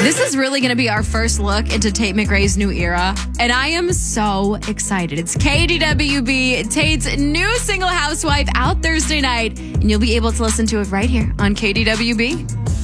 This is really going to be our first look into Tate McRae's new era, and I am so excited. It's KDWB, Tate's new single Housewife, out Thursday night, and you'll be able to listen to it right here on KDWB.